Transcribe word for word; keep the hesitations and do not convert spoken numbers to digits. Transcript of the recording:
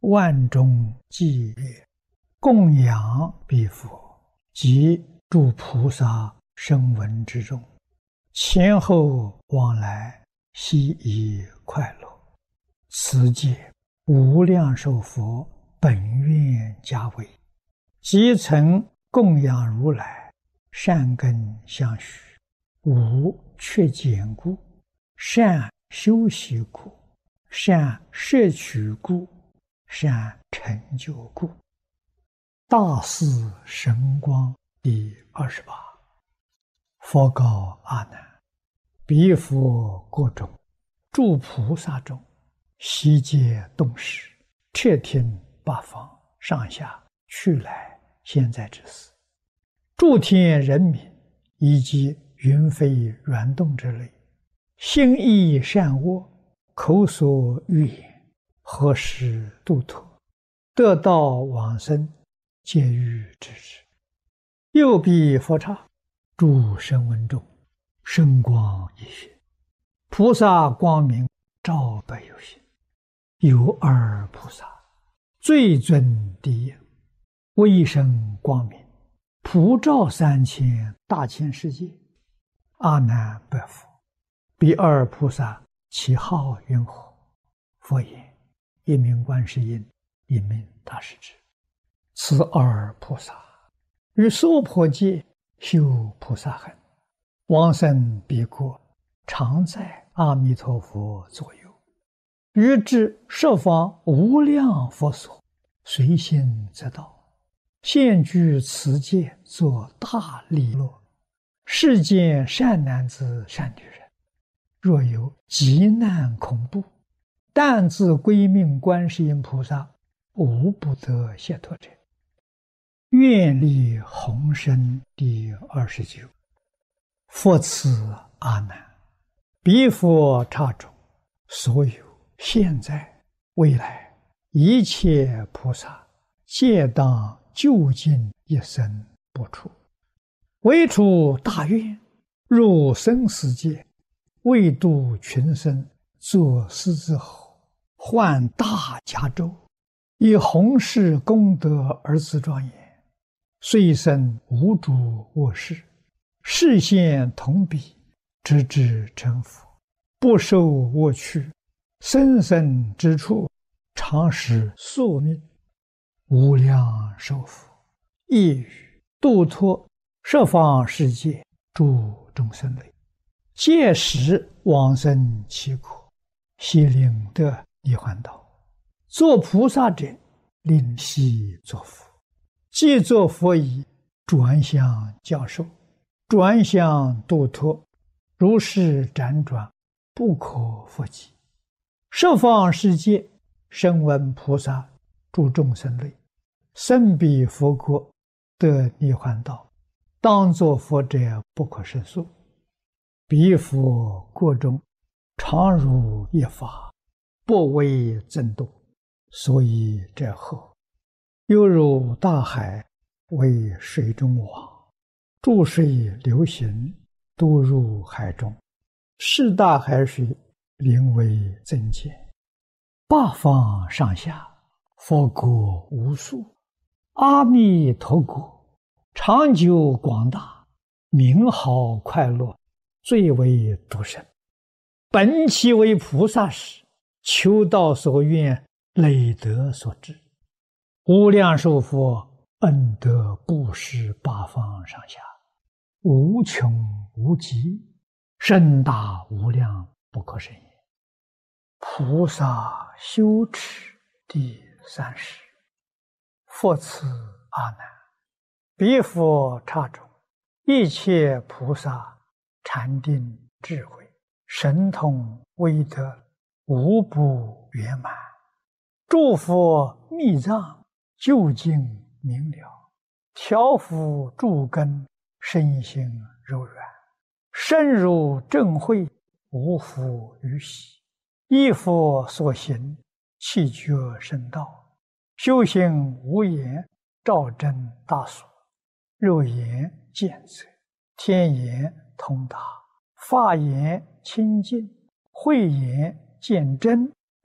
万众祭月，供养彼佛及诸菩萨声闻之中，前后往来，悉以快乐。此界无量寿佛本愿家为，即曾供养如来，善根相续，无缺减故，善修习故，善摄取故，善成就故。大士神光第二十八。佛告阿难：彼佛国中，诸菩萨中，悉皆动识，彻听八方上下去来现在之事，诸天人民以及云飞软动之类，心意善恶，口所欲言，何时度脱，得道往生，皆欲知之。又彼佛刹，诸声闻中，声光一现，菩萨光明照百有心。有二菩萨，最尊第一，威声光明，普照三千大千世界。阿难白佛：彼二菩萨其号云何？佛言：一名观世音，一名大势至。此二菩萨于娑婆界修菩萨行，往生彼国，常在阿弥陀佛左右。于至十方无量佛所，随心则到，现居此界，作大利乐。世间善男子善女人，若有急难恐怖，但自归命观世音菩萨，无不得解脱者。愿力宏深第二十九。佛此阿难：彼佛刹中，所有现在未来一切菩萨，皆当究竟一生不出，唯除大愿，入生死界，为度群生，作狮子吼，唤大迦咒，以弘誓功德而自庄严，虽生无诸恶事，示现同彼，直至成佛，不受恶趣，生生之处，常使宿命。无量寿佛亦语度脱十方世界诸众生类，届时往生其国，悉令得涅槃道。作菩萨者，令悉作佛。既作佛已，转向教授，转向度脱，如是辗转，不可复计。十方世界声闻菩萨诸众生类，生彼佛国，得涅槃道，当作佛者不可胜数。彼佛国中，常如一法，不为增度，所以者何？犹如大海，为水中网，注水流行，都入海中，是大海水，名为增减。八方上下，佛国无数，阿弥陀国长久广大，名号快乐，最为独生。本其为菩萨时，求道所愿，累德所致。无量寿佛恩德布施八方上下，无穷无极，深大无量，不可胜也。菩萨修持第三十。佛此阿难：彼佛刹中，一切菩萨禅定智慧，神通威德，无不圆满。诸佛密藏，究竟明了，调伏诸根，身心柔软，深入正慧，无复于喜。依佛所行，气觉圣道，修行无言，照真大所。肉眼见则，天眼通达，法眼清净，慧眼见真，